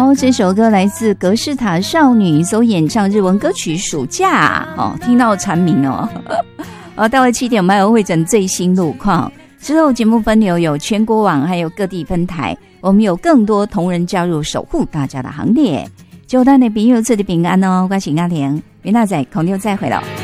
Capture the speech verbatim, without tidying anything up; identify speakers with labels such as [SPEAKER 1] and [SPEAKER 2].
[SPEAKER 1] 好，这首歌来自格式塔少女所演唱日文歌曲《暑假》哦，听到蝉鸣哦。好，到了七点，我们还有会诊最新路况。之后节目分流有全国网，还有各地分台，我们有更多同仁加入，守护大家的行列。就咱的朋友，这里平安哦，我是阿玲，明仔载空中再会了。